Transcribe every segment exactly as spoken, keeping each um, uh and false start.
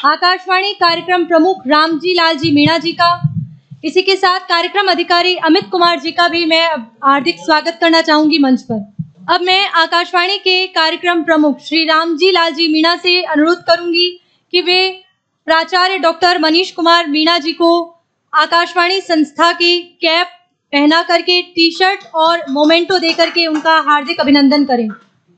आकाशवाणी कार्यक्रम प्रमुख रामजी लाल जी मीणा जी का, इसी के साथ कार्यक्रम अधिकारी अमित कुमार जी का भी मैं हार्दिक स्वागत करना चाहूंगी मंच पर। अब मैं आकाशवाणी के कार्यक्रम प्रमुख श्री रामजी लाल जी मीणा से अनुरोध करूंगी कि वे प्राचार्य डॉक्टर मनीष कुमार मीणा जी को आकाशवाणी संस्था की कैप पहना करके टी शर्ट और मोमेंटो दे करके उनका हार्दिक अभिनंदन करें।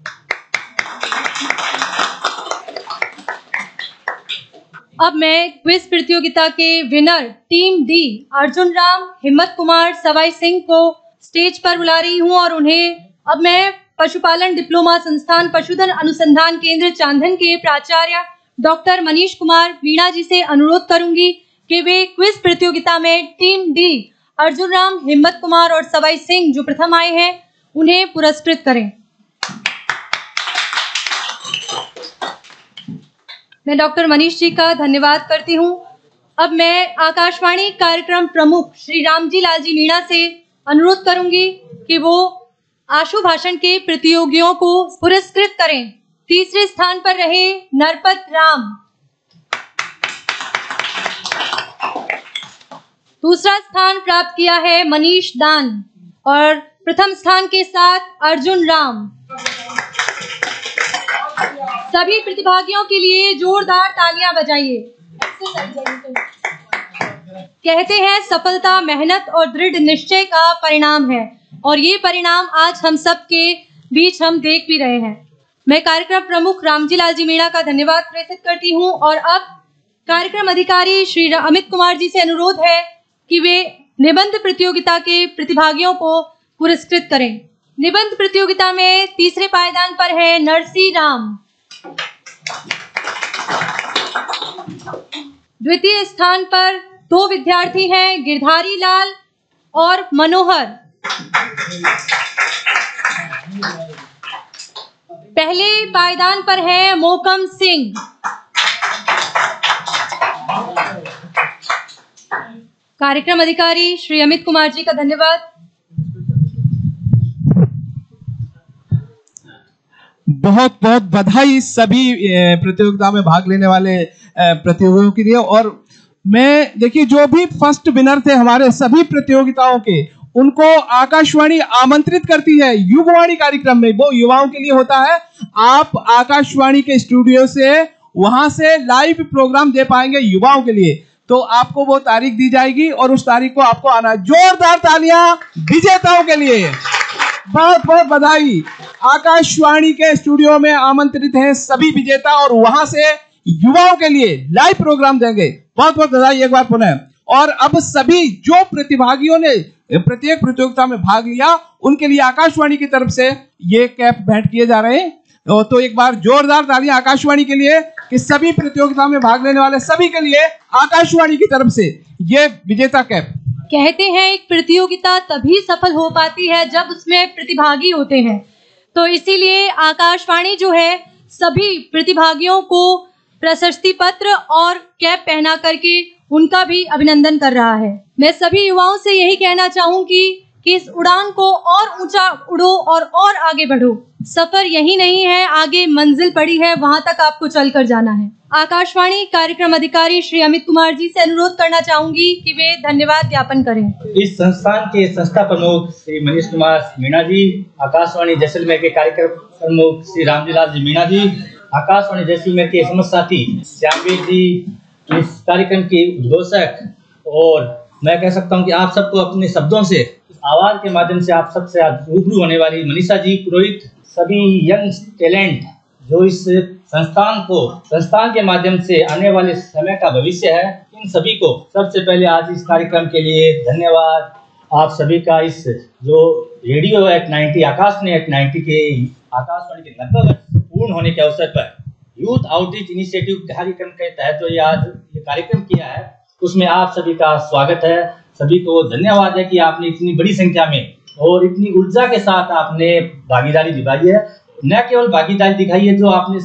अब मैं क्विज प्रतियोगिता के winner team D Arjun Ram, हिम्मत कुमार, सवाई सिंह को स्टेज पर बुला रही हूं और उन्हें अब मैं पशुपालन डिप्लोमा संस्थान पशुधन अनुसंधान केंद्र चांदन के प्राचार्य डॉक्टर मनीष कुमार मीणा जी से अनुरोध करूंगी कि वे क्विज प्रतियोगिता में टीम डी अर्जुन राम, हिम्मत कुमार और सवाई सिंह जो प्रथम आए हैं उन्हें पुरस्कृत करें। मैं डॉक्टर मनीष जी का धन्यवाद करती हूं। अब मैं आकाशवाणी कार्यक्रम प्रमुख श्री रामजी लाल जी मीणा से अनुरोध करूंगी कि वो आशु भाषण के प्रतियोगियों को पुरस्कृत करें। तीसरे स्थान पर रहे नरपत राम, दूसरा स्थान प्राप्त किया है मनीष दान और प्रथम स्थान के साथ अर्जुन राम। सभी प्रतिभागियों के लिए जोरदार तालियां बजाइए। कहते हैं सफलता मेहनत और दृढ़ निश्चय का परिणाम है और ये परिणाम आज हम सब के बीच हम देख भी रहे हैं। मैं कार्यक्रम प्रमुख रामजी लाल जी मीणा का धन्यवाद प्रेषित करती हूं और अब कार्यक्रम अधिकारी श्री अमित कुमार जी से अनुरोध है कि वे निबंध प्रतियोगिता के प्रतिभागियों को पुरस्कृत करें। निबंध प्रतियोगिता में तीसरे पायदान पर है नरसी राम, द्वितीय स्थान पर दो विद्यार्थी हैं गिरधारी लाल और मनोहर। पहले पायदान पर है मोकम सिंह। कार्यक्रम अधिकारी श्री अमित कुमार जी का धन्यवाद। बहुत बहुत बधाई सभी प्रतियोगिता में भाग लेने वाले प्रतियोगियों के लिए। और मैं देखिए जो भी फर्स्ट विनर थे हमारे सभी प्रतियोगिताओं के, उनको आकाशवाणी आमंत्रित करती है युगवाणी कार्यक्रम में। वो युवाओं के लिए होता है। आप आकाशवाणी के स्टूडियो से वहां से लाइव प्रोग्राम दे पाएंगे युवाओं के लिए, तो आपको वो तारीख दी जाएगी और उस तारीख को आपको आना। जोरदार तालियां विजेताओं के लिए। बहुत बहुत बधाई। आकाशवाणी के स्टूडियो में आमंत्रित हैं सभी विजेता और वहां से युवाओं के लिए लाइव प्रोग्राम देंगे। बहुत बहुत बधाई एक बार पुनः। और अब सभी जो प्रतिभागियों ने प्रत्येक प्रतियोगिता में भाग लिया उनके लिए आकाशवाणी की तरफ से ये कैप भेंट किए जा रहे हैं। तो एक बार जोरदार तालियां आकाशवाणी के लिए कि सभी प्रतियोगिता में भाग लेने वाले सभी के लिए आकाशवाणी की तरफ से ये विजेता कैप। कहते हैं एक प्रतियोगिता तभी सफल हो पाती है जब उसमें प्रतिभागी होते हैं, तो इसीलिए आकाशवाणी जो है सभी प्रतिभागियों को प्रशस्ति पत्र और कैप पहना करके उनका भी अभिनंदन कर रहा है। मैं सभी युवाओं से यही कहना चाहूंगी कि इस उड़ान को और ऊंचा उड़ो और और आगे बढ़ो। सफर यही नहीं है, आगे मंजिल पड़ी है, वहां तक आपको चलकर जाना है। आकाशवाणी कार्यक्रम अधिकारी श्री अमित कुमार जी से अनुरोध करना चाहूंगी कि वे धन्यवाद ज्ञापन करें। इस संस्थान के संस्था प्रमुख श्री मनीष कुमार मीणा जी, आकाशवाणी जैसलमेर के कार्यक्रम प्रमुख श्री रामजी लाल जी मीणा जी, आकाशवाणी जैसलमेर के समस्त साथी श्यामवीर जी, इस कार्यक्रम के उद्घोषक, और मैं कह सकता हूं कि आप सबको अपने शब्दों से आवाज के माध्यम से आप सबसे रूबरू होने वाली मनीषा जी, पुरोहित, सभी यंग टैलेंट जो इस संस्थान को संस्थान के माध्यम से आने वाले समय का भविष्य है, इन सभी को सबसे पहले आज इस कार्यक्रम के लिए धन्यवाद। आप सभी का इस जो radio act ninety Akashvani act ninety के आकाशवाणी के नब्बे वर्ष पूर्ण होने के अवसर पर यूथ आउटरीच इनिशिएटिव कार्यक्रम के तहत जो ये आज ये कार्यक्रम किया है उसमें आप सभी का स्वागत है। सभी को धन्यवाद है कि आपने इतनी बड़ी संख्या में और इतनी ऊर्जा के साथ आपने भागीदारी निभाई है। न केवल भागीदारी दिखाई है जो आपने